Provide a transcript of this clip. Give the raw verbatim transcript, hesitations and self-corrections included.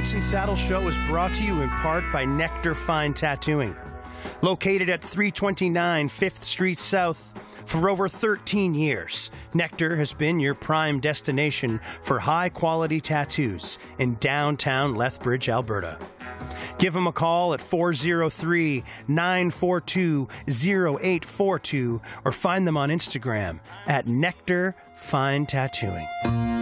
Horse and Saddle Show is brought to you in part by Nectar Fine Tattooing. Located at three twenty-nine Fifth Street South for over thirteen years, Nectar has been your prime destination for high-quality tattoos in downtown Lethbridge, Alberta. Give them a call at four oh three, nine four two, oh eight four two or find them on Instagram at Nectar Fine Tattooing.